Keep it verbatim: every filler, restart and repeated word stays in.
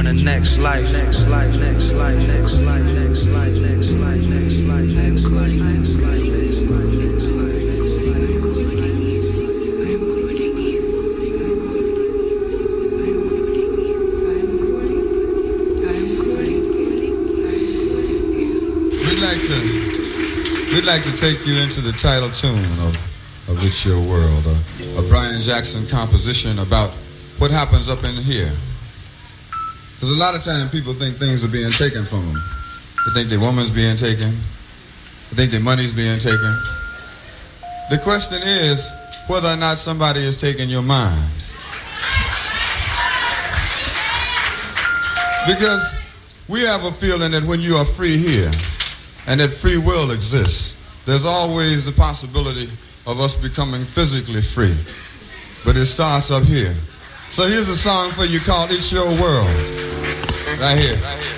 the next life. Next life, next life, next life, next life, next life, next life, next life, next life. We'd like to, we'd like to take you into the title tune of, of It's Your World, a, a Brian Jackson composition about what happens up in here. Because a lot of times people think things are being taken from them. They think their woman's being taken. They think their money's being taken. The question is whether or not somebody is taking your mind. Because we have a feeling that when you are free here, and that free will exists, there's always the possibility of us becoming physically free. But it starts up here. So here's a song for you called It's Your World. Right here. Right here.